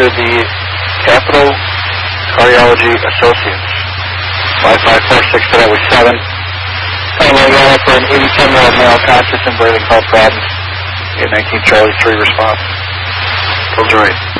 to the Capital Cardiology Associates. Wi-Fi 46 to that was 7. Family got up for an 87-year-old male conscious and breathing health problems. 19 Charlie 3 response. Filter 8.